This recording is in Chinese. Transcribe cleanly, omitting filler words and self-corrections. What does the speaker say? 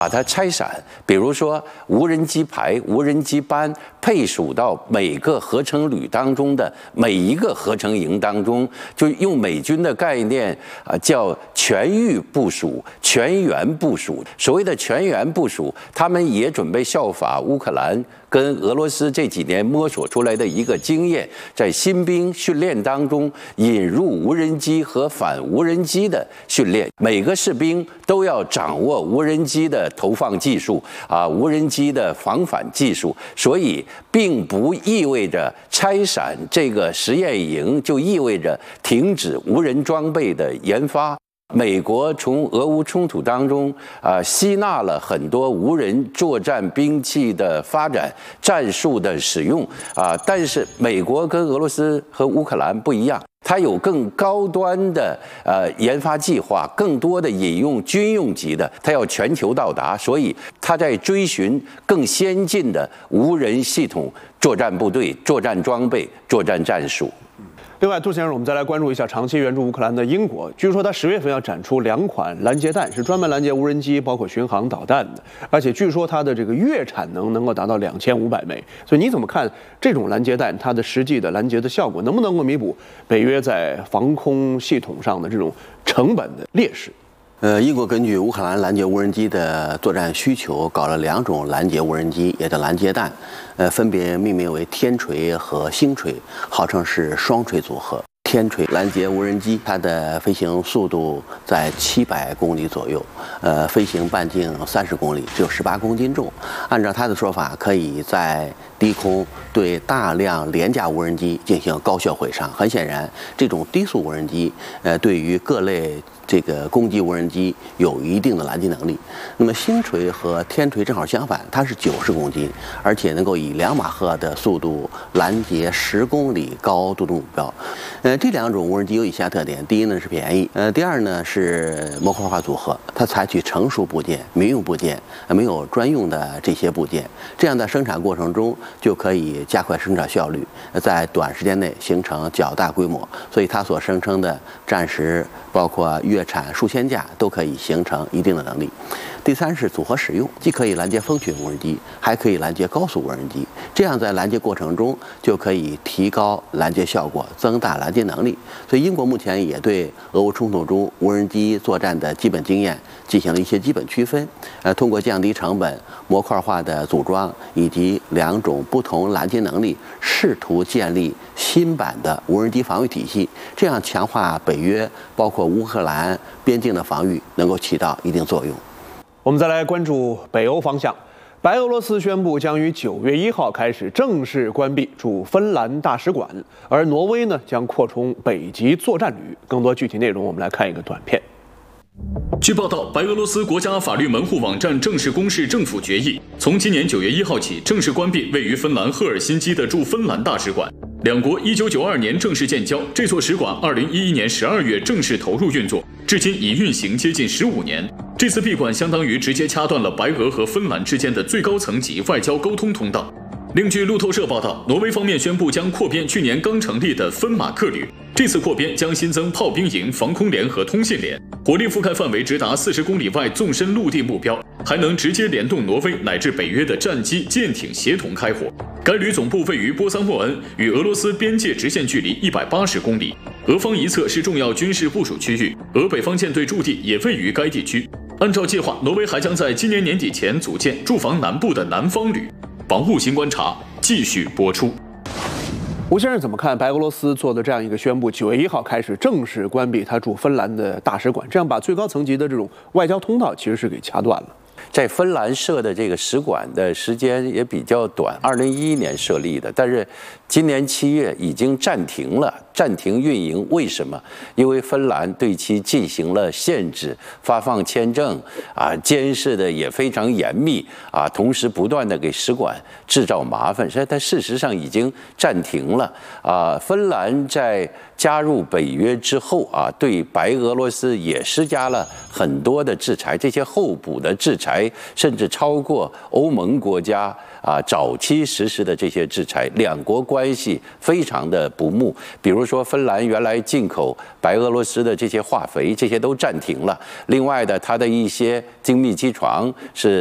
把它拆散，比如说无人机排、无人机班配属到每个合成旅当中的每一个合成营当中，就用美军的概念叫全域部署、全员部署。所谓的全员部署，他们也准备效法乌克兰跟俄罗斯这几年摸索出来的一个经验，在新兵训练当中引入无人机和反无人机的训练，每个士兵都要掌握无人机的投放技术无人机的防反技术，所以并不意味着拆散这个实验营就意味着停止无人装备的研发。美国从俄乌冲突当中吸纳了很多无人作战兵器的发展、战术的使用但是美国跟俄罗斯和乌克兰不一样，它有更高端的研发计划，更多的引用军用级的，它要全球到达，所以它在追寻更先进的无人系统作战部队、作战装备、作战战术。 另外，杜先生，我们再来关注一下长期援助乌克兰的英国。据说他10月份要展出2款拦截弹，是专门拦截无人机，包括巡航导弹的。而且据说它的这个月产能够达到2500枚。所以你怎么看这种拦截弹它的实际的拦截的效果，能不能够弥补北约在防空系统上的这种成本的劣势？ 英国根据乌克兰拦截无人机的作战需求，搞了2种拦截无人机，也叫拦截弹，分别命名为天锤和星锤，号称是双锤组合。天锤拦截无人机，它的飞行速度在700公里左右，飞行半径30公里，只有18公斤重。按照他的说法，可以在低空对大量廉价无人机进行高效毁伤。很显然，这种低速无人机，对于各类这个攻击无人机有一定的拦截能力。那么星锤和天锤正好相反，它是90公斤，而且能够以2马赫的速度拦截10公里高度的目标。这2种无人机有以下特点：第一呢是便宜，第二呢是模块化组合，它采取成熟部件、民用部件，没有专用的这些部件，这样在生产过程中就可以加快生产效率，在短时间内形成较大规模。所以它所声称的战时包括月产数千架都可以形成一定的能力。第三是组合使用，既可以拦截蜂群无人机，还可以拦截高速无人机，这样在拦截过程中就可以提高拦截效果，增大拦截能力。所以英国目前也对俄乌冲突中无人机作战的基本经验进行了一些基本区分，通过降低成本、模块化的组装以及2种不同拦截能力，试图建立新版的无人机防御体系，这样强化北约包括乌克兰边境的防御，能够起到一定作用。 我们再来关注北欧方向，白俄罗斯宣布将于9月1号开始正式关闭驻芬兰大使馆，而挪威呢将扩充北极作战旅。更多具体内容，我们来看一个短片。 据报道，白俄罗斯国家法律门户网站正式公示政府决议，从今年9月1号起正式关闭位于芬兰赫尔辛基的驻芬兰大使馆。两国1992年正式建交，这所使馆2011年12月正式投入运作，至今已运行接近15年。这次闭馆相当于直接掐断了白俄和芬兰之间的最高层级外交沟通通道。另据路透社报道，挪威方面宣布将扩编去年刚成立的芬马克旅，这次扩编将新增炮兵营、防空连和通信连，火力覆盖范围直达40公里外纵深陆地目标，还能直接联动挪威乃至北约的战机、舰艇协同开火。该旅总部位于波桑莫恩，与俄罗斯边界直线距离180公里，俄方一侧是重要军事部署区域，俄北方舰队驻地也位于该地区。按照计划，挪威还将在今年年底前组建驻防南部的南方旅。防务新观察继续播出。 吴先生怎么看白俄罗斯做的这样一个宣布，9月1号开始正式关闭他驻芬兰的大使馆，这样把最高层级的这种外交通道其实是给掐断了。 在芬兰设的这个使馆的时间也比较短，2011年设立的，但是今年7月已经暂停了，暂停运营。为什么？因为芬兰对其进行了限制，发放签证监视的也非常严密同时不断的给使馆制造麻烦，所以它事实上已经暂停了芬兰在加入北约之后对白俄罗斯也施加了很多的制裁，这些候补的制裁甚至超过欧盟国家早期实施的这些制裁，两国关系非常的不睦。比如如说芬兰原来进口白俄罗斯的这些化肥，这些都暂停了。另外的，它的一些精密机床是